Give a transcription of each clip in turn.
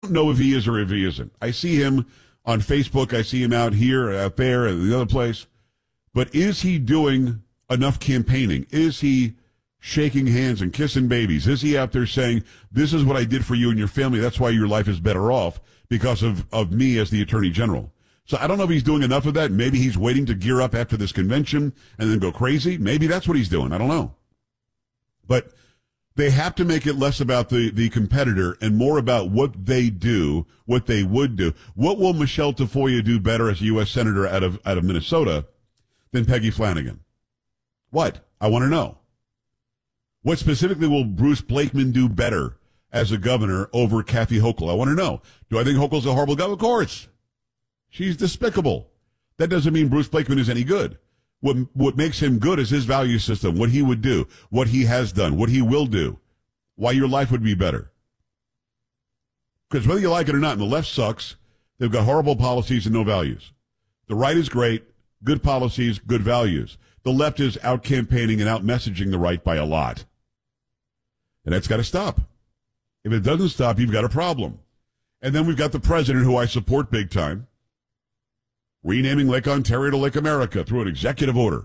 don't know if he is or if he isn't. I see him on Facebook. I see him out here, out there, and the other place. But is he doing enough campaigning? Is he shaking hands and kissing babies? Is he out there saying, this is what I did for you and your family, that's why your life is better off because of me as the Attorney General? So I don't know if he's doing enough of that. Maybe he's waiting to gear up after this convention and then go crazy. Maybe that's what he's doing. I don't know. But they have to make it less about the competitor and more about what they do, what they would do. What will Michelle Tafoya do better as a U.S. Senator out of Minnesota than Peggy Flanagan? What? I want to know. What specifically will Bruce Blakeman do better as a governor over Kathy Hochul? I want to know. Do I think Hochul's a horrible governor? Of course. She's despicable. That doesn't mean Bruce Blakeman is any good. What makes him good is his value system, what he would do, what he has done, what he will do, why your life would be better. Because whether you like it or not, and the left sucks, they've got horrible policies and no values. The right is great, good policies, good values. The left is out campaigning and out messaging the right by a lot. And that's got to stop. If it doesn't stop, you've got a problem. And then we've got the president, who I support big time, renaming Lake Ontario to Lake America through an executive order.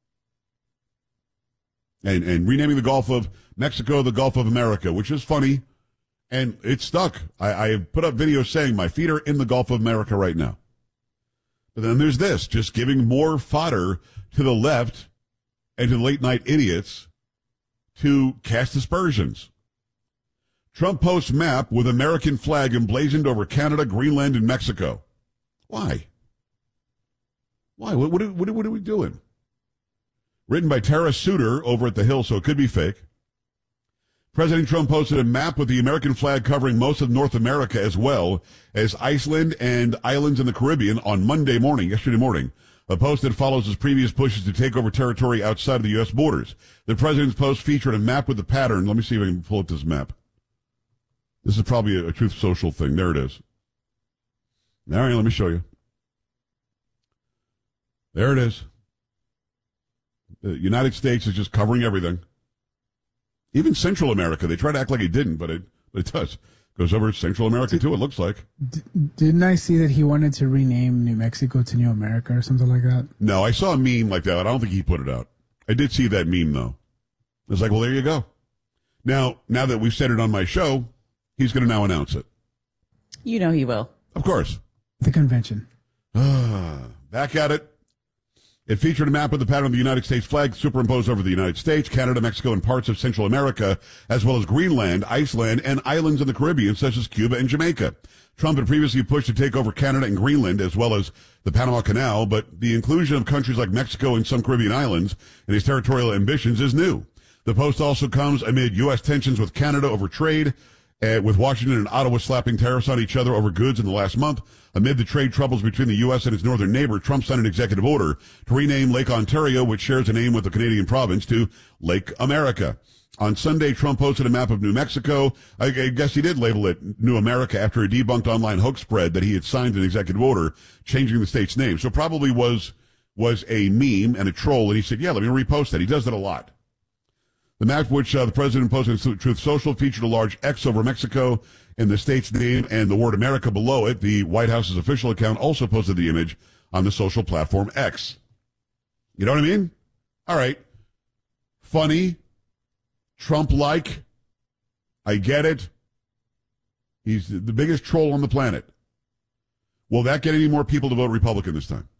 And renaming the Gulf of Mexico the Gulf of America, which is funny. And it's stuck. I have put up videos saying my feet are in the Gulf of America right now. But then there's this, just giving more fodder to the left and to the late night idiots to cast aspersions. Trump posts map with American flag emblazoned over Canada, Greenland, and Mexico. Why? Why? What are we doing? Written by Tara Suter over at The Hill, so it could be fake. President Trump posted a map with the American flag covering most of North America as well as Iceland and islands in the Caribbean on yesterday morning. A post that follows his previous pushes to take over territory outside of the U.S. borders. The president's post featured a map with the pattern. Let me see if I can pull up this map. This is probably a Truth Social thing. There it is. All right, let me show you. There it is. The United States is just covering everything. Even Central America. They try to act like it didn't, but it does. Goes over Central America, too, it looks like. Didn't I see that he wanted to rename New Mexico to New America or something like that? No, I saw a meme like that. I don't think he put it out. I did see that meme, though. I was like, well, there you go. Now that we've said it on my show, he's going to now announce it. You know he will. Of course. The convention. Back at it. It featured a map with the pattern of the United States flag superimposed over the United States, Canada, Mexico, and parts of Central America, as well as Greenland, Iceland, and islands in the Caribbean, such as Cuba and Jamaica. Trump had previously pushed to take over Canada and Greenland, as well as the Panama Canal, but the inclusion of countries like Mexico and some Caribbean islands in his territorial ambitions is new. The post also comes amid U.S. tensions with Canada over trade, with Washington and Ottawa slapping tariffs on each other over goods in the last month. Amid the trade troubles between the U.S. and its northern neighbor, Trump signed an executive order to rename Lake Ontario, which shares a name with the Canadian province, to Lake America. On Sunday, Trump posted a map of New Mexico. I guess he did label it New America after a debunked online hoax spread that he had signed an executive order changing the state's name. So probably was a meme and a troll, and he said, yeah, let me repost that. He does that a lot. The map, which the president posted on Truth Social, featured a large X over Mexico in the state's name and the word America below it. The White House's official account also posted the image on the social platform X. You know what I mean? All right. Funny. Trump-like. I get it. He's the biggest troll on the planet. Will that get any more people to vote Republican this time?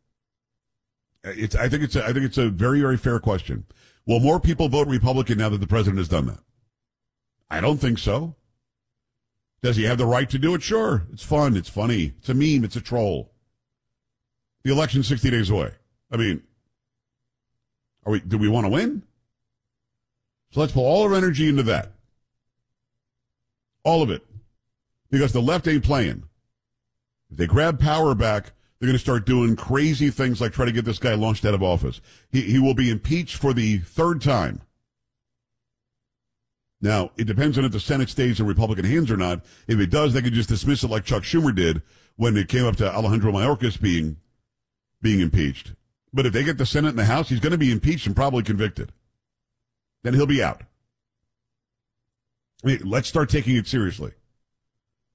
I think it's a very, very fair question. Will more people vote Republican now that the president has done that? I don't think so. Does he have the right to do it? Sure. It's fun. It's funny. It's a meme. It's a troll. The election's 60 days away. I mean, do we want to win? So let's put all our energy into that. All of it. Because the left ain't playing. If they grab power back, they're going to start doing crazy things like try to get this guy launched out of office. He will be impeached for the third time. Now, it depends on if the Senate stays in Republican hands or not. If it does, they could just dismiss it like Chuck Schumer did when it came up to Alejandro Mayorkas being impeached. But if they get the Senate and the House, he's going to be impeached and probably convicted. Then he'll be out. I mean, let's start taking it seriously.